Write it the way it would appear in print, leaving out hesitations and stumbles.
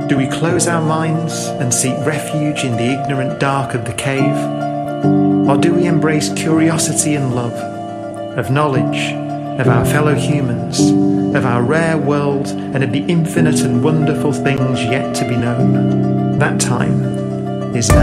Do we close our minds and seek refuge in the ignorant dark of the cave? Or do we embrace curiosity and love, of knowledge, of our fellow humans, of our rare world, and of the infinite and wonderful things yet to be known? That time is now.